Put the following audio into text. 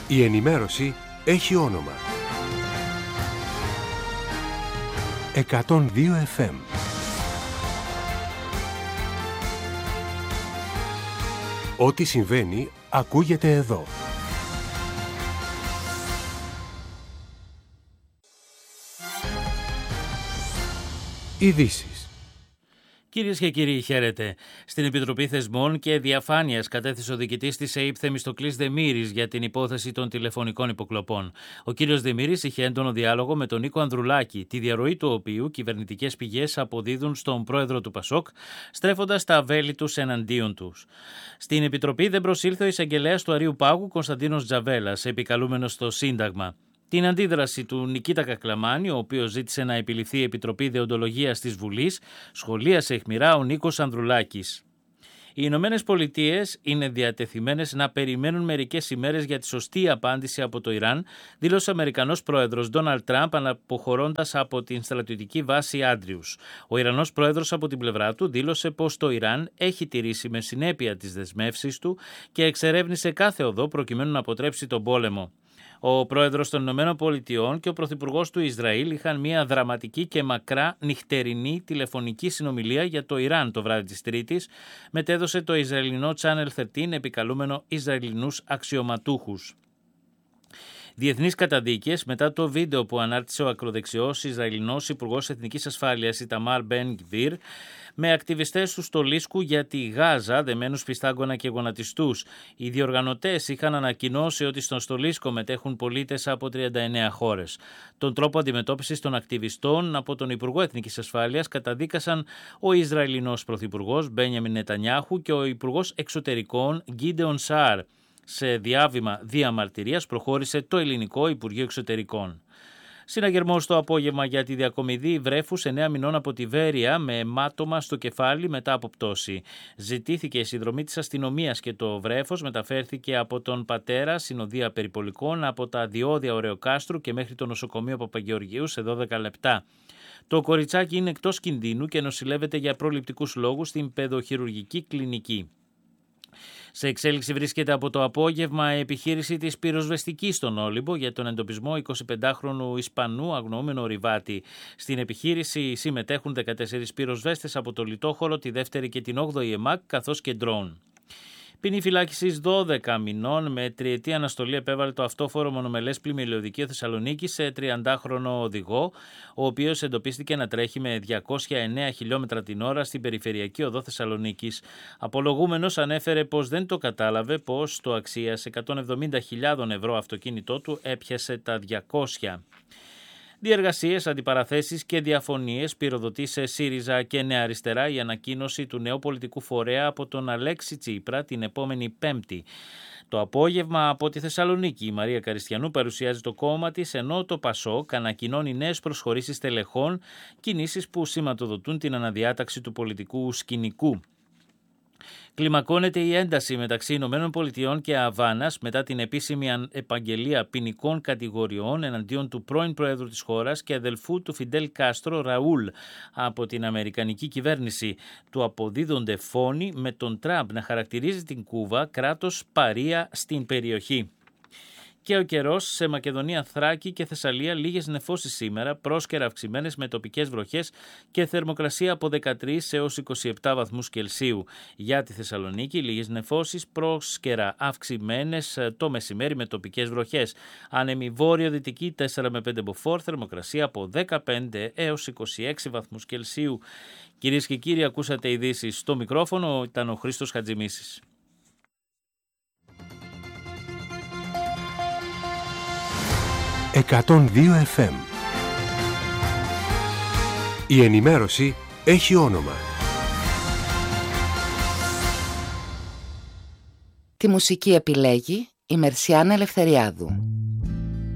Η ενημέρωση έχει όνομα. 102 FM. Ό,τι συμβαίνει ακούγεται εδώ. Ειδήσεις. Κυρίες και κύριοι, χαίρετε. Στην Επιτροπή Θεσμών και Διαφάνειας κατέθεσε ο διοικητής της ΕΥΠ Θεμιστοκλής Δεμήρης για την υπόθεση των τηλεφωνικών υποκλοπών. Ο κύριος Δεμήρης είχε έντονο διάλογο με τον Νίκο Ανδρουλάκη, τη διαρροή του οποίου κυβερνητικές πηγές αποδίδουν στον πρόεδρο του ΠΑΣΟΚ, στρέφοντας τα βέλη τους εναντίον τους. Στην Επιτροπή δεν προσήλθε ο εισαγγελέας του Αρείου Πάγου Κωνσταντίνος Τζαβέλας, επικαλούμενος στο Σύνταγμα. Την αντίδραση του Νικήτα Κακλαμάνη, ο οποίος ζήτησε να επιληφθεί η Επιτροπή Δεοντολογίας της Βουλής, σχολίασε αιχμηρά ο Νίκος Ανδρουλάκης. Οι Ηνωμένες Πολιτείες είναι διατεθειμένες να περιμένουν μερικές ημέρες για τη σωστή απάντηση από το Ιράν, δήλωσε ο Αμερικανός πρόεδρος Ντόναλντ Τραμπ αποχωρώντας από την στρατιωτική βάση Άντριους. Ο Ιρανός πρόεδρος από την πλευρά του δήλωσε πως το Ιράν έχει τηρήσει με συνέπεια τις δεσμεύσεις του και εξερεύνησε κάθε οδό προκειμένου να αποτρέψει τον πόλεμο. Ο πρόεδρος των Ηνωμένων Πολιτειών και ο πρωθυπουργός του Ισραήλ είχαν μια δραματική και μακρά νυχτερινή τηλεφωνική συνομιλία για το Ιράν το βράδυ της Τρίτης, μετέδωσε το Ισραηλινό Channel 13 επικαλούμενο Ισραηλινούς αξιωματούχους. Διεθνείς καταδίκες μετά το βίντεο που ανάρτησε ο ακροδεξιός Ισραηλινός Υπουργός Εθνικής Ασφάλειας Ιταμάρ Μπεν Γκβίρ με ακτιβιστές του στολίσκου για τη Γάζα, δεμένους πιστάγκωνα και γονατιστούς. Οι διοργανωτές είχαν ανακοινώσει ότι στον στολίσκο μετέχουν πολίτες από 39 χώρες. Τον τρόπο αντιμετώπισης των ακτιβιστών από τον Υπουργό Εθνικής Ασφάλειας καταδίκασαν ο Ισραηλινός Πρωθυπουργός Μπένιαμιν Νετανιάχου και ο Υπουργός Εξωτερικών Γκίντεον Σαάρ. Σε διάβημα διαμαρτυρίας προχώρησε το Ελληνικό Υπουργείο Εξωτερικών. Συναγερμός το απόγευμα για τη διακομιδή βρέφους 9 μηνών από τη Βέρεια με αιμάτωμα στο κεφάλι μετά από πτώση. Ζητήθηκε η συνδρομή της αστυνομίας και το βρέφος μεταφέρθηκε από τον πατέρα συνοδεία περιπολικών από τα διόδια Ωρεοκάστρου και μέχρι το νοσοκομείο Παπαγεωργίου σε 12 λεπτά. Το κοριτσάκι είναι εκτός κινδύνου και νοσηλεύεται για προληπτικούς λόγους στην παιδοχειρουργική κλινική. Σε εξέλιξη βρίσκεται από το απόγευμα η επιχείρηση της πυροσβεστικής στον Όλυμπο για τον εντοπισμό 25χρονου Ισπανού αγνοούμενου ορειβάτη. Στην επιχείρηση συμμετέχουν 14 πυροσβέστες από το Λιτόχωρο, τη 2η και την 8η ΕΜΑΚ, καθώς και ντρόουν. Ποινή φυλάκισης 12 μηνών με τριετή αναστολή επέβαλε το αυτόφορο μονομελές πλημμυλιωδικείο Θεσσαλονίκη σε 30χρονο οδηγό, ο οποίος εντοπίστηκε να τρέχει με 209 χιλιόμετρα την ώρα στην περιφερειακή οδό Θεσσαλονίκης. Απολογούμενος ανέφερε πως δεν το κατάλαβε πως το αξίας 170.000 ευρώ αυτοκίνητό του έπιασε τα 200. Διεργασίες, αντιπαραθέσεις και διαφωνίες πυροδοτεί σε ΣΥΡΙΖΑ και Νέα Αριστερά η ανακοίνωση του νέου πολιτικού φορέα από τον Αλέξη Τσίπρα την επόμενη Πέμπτη. Το απόγευμα από τη Θεσσαλονίκη η Μαρία Καριστιανού παρουσιάζει το κόμμα της, ενώ το ΠΑΣΟΚ ανακοινώνει νέες προσχωρήσεις τελεχών, κινήσεις που σηματοδοτούν την αναδιάταξη του πολιτικού σκηνικού. Κλιμακώνεται η ένταση μεταξύ Ηνωμένων Πολιτειών και Αβάνας μετά την επίσημη επαγγελία ποινικών κατηγοριών εναντίον του πρώην Προέδρου της χώρας και αδελφού του Φιντέλ Κάστρο, Ραούλ, από την Αμερικανική κυβέρνηση. Του αποδίδονται φόνοι με τον Τραμπ να χαρακτηρίζει την Κούβα κράτος παρία στην περιοχή. Και ο καιρός σε Μακεδονία, Θράκη και Θεσσαλία λίγες νεφώσεις σήμερα, πρόσκαιρα αυξημένες με τοπικές βροχές και θερμοκρασία από 13 έως 27 βαθμούς Κελσίου. Για τη Θεσσαλονίκη λίγες νεφώσεις, πρόσκαιρα αυξημένες το μεσημέρι με τοπικές βροχές. Άνεμη βόρειο-δυτική 4 με 5 μποφόρ, θερμοκρασία από 15 έως 26 βαθμούς Κελσίου. Κυρίες και κύριοι, ακούσατε ειδήσεις. Στο μικρόφωνο ήταν ο Χρήστος Χατζημίσης. 102 FM. Η ενημέρωση έχει όνομα. Τη μουσική επιλέγει η Μερσιάνα Ελευθεριάδου.